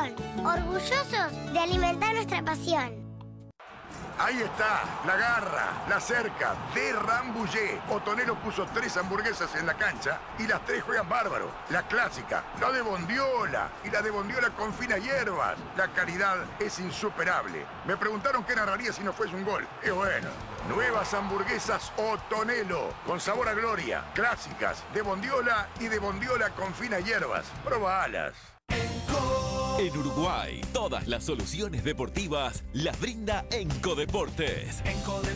Nación. Orgullosos de alimentar nuestra pasión. Ahí está, la garra, la cerca de Rambouillet. Otonelo puso 3 hamburguesas en la cancha y las 3 juegan bárbaro. La clásica, la de bondiola y la de bondiola con finas hierbas. La calidad es insuperable. Me preguntaron qué narraría si no fuese un gol. Y bueno, nuevas hamburguesas Otonelo, con sabor a gloria. Clásicas, de bondiola y de bondiola con finas hierbas. Probalas. En Uruguay, todas las soluciones deportivas las brinda Enco Deportes.